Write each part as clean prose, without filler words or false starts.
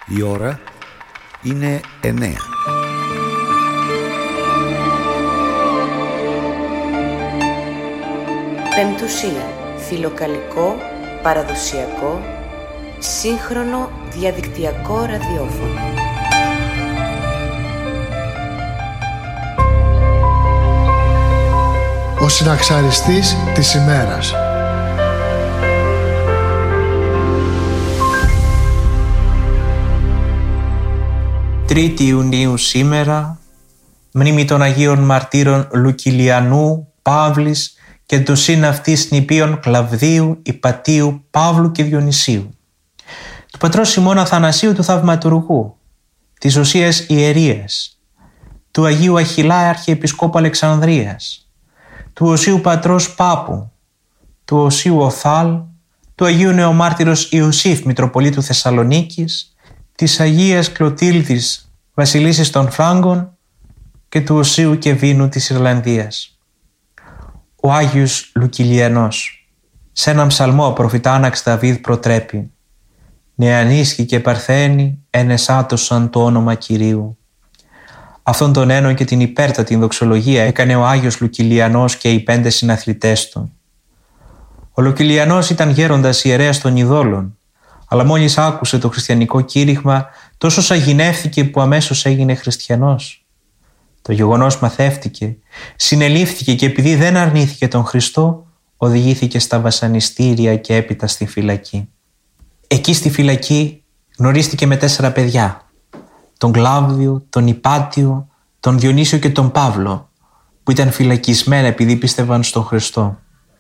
Η ώρα είναι 9. Πεμπτουσία. Φιλοκαλικό, παραδοσιακό, σύγχρονο διαδικτυακό ραδιόφωνο. Ο συναξαριστής της ημέρας. Τρίτη Ιουνίου σήμερα, μνήμη των Αγίων Μαρτύρων Λουκυλιανού, Παύλης και των συναυτής νηπίων Κλαβδίου, Ιπατίου, Παύλου και Διονυσίου, του πατρός Σιμών Αθανασίου του Θαυματουργού, της Οσίας Ιερίας, του Αγίου Αχιλλά Αρχιεπισκόπου Αλεξανδρίας, του Οσίου Πατρός Πάπου, του Οσίου Οθάλ, του Αγίου Νεομάρτυρος Ιωσήφ Μητροπολίτου Θεσσαλονίκης, της Αγίας Κλωτήλδης Βασιλίσσης των Φράγκων και του Οσίου Κεβίνου της Ιρλανδίας. Ο Άγιος Λουκυλιανός. Σε έναν ψαλμό ο προφητάναξ Δαβίδ προτρέπει: «Νεανίσχυ και παρθένη ενεσάτωσαν το όνομα Κυρίου». Αυτόν τον ένο και την υπέρτατη δοξολογία έκανε ο Άγιος Λουκυλιανός και οι 5 συναθλητές του. Ο Λουκυλιανός ήταν γέροντας ιερέας των ειδόλων, αλλά μόλις άκουσε το χριστιανικό κήρυγμα, τόσο σαγηνεύθηκε που αμέσως έγινε χριστιανός. Το γεγονός μαθεύτηκε, συνελήφθηκε και επειδή δεν αρνήθηκε τον Χριστό, οδηγήθηκε στα βασανιστήρια και έπειτα στη φυλακή. Εκεί στη φυλακή γνωρίστηκε με 4 παιδιά, τον Κλάβδιο, τον Ιπάτιο, τον Διονύσιο και τον Παύλο, που ήταν φυλακισμένα επειδή πίστευαν στον Χριστό.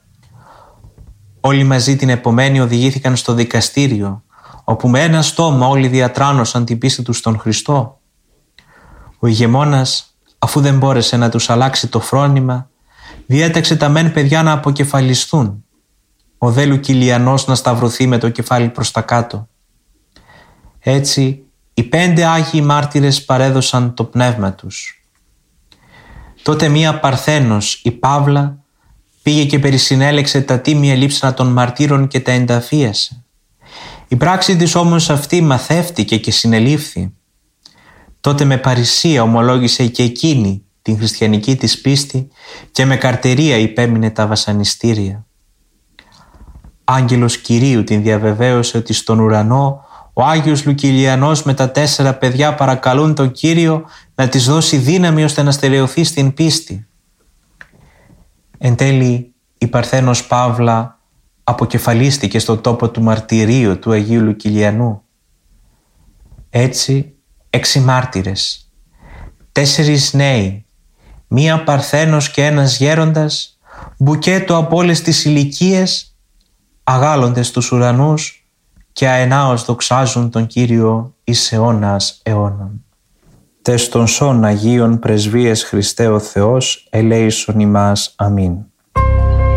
Όλοι μαζί την επομένη οδηγήθηκαν στο δικαστήριο, όπου με ένα στόμα όλοι διατράνωσαν την πίστη τους στον Χριστό. Ο ηγεμόνας, αφού δεν μπόρεσε να τους αλλάξει το φρόνημα, διέταξε τα μεν παιδιά να αποκεφαλιστούν, ο δε Λουκυλιανός να σταυρωθεί με το κεφάλι προς τα κάτω. Έτσι, οι 5 Άγιοι Μάρτυρες παρέδωσαν το πνεύμα τους. Τότε μία Παρθένος, η Παύλα, πήγε και περισυνέλεξε τα τίμια λείψανα των μαρτύρων και τα ενταφίασε. Η πράξη της όμως αυτή μαθεύτηκε και συνελήφθη. Τότε με παρησία ομολόγησε και εκείνη την χριστιανική της πίστη και με καρτερία υπέμεινε τα βασανιστήρια. Άγγελος Κυρίου την διαβεβαίωσε ότι στον ουρανό ο Άγιος Λουκυλιανός με τα 4 παιδιά παρακαλούν τον Κύριο να της δώσει δύναμη ώστε να στερεωθεί στην πίστη. Εν τέλει η Παρθένος Παύλα αποκεφαλίστηκε στο τόπο του μαρτυρίου του Αγίου Λουκυλιανού. Έτσι 6 μάρτυρες, 4 νέοι, μία Παρθένος και ένας γέροντας, μπουκέτο από όλες τις ηλικίες, αγάλλονται στους ουρανούς και αενάως δοξάζουν τον Κύριο εις αιώνας αιώνων. Τες των σών Αγίων Πρεσβείες Χριστέ ο Θεός ελέησον ημάς. Αμήν.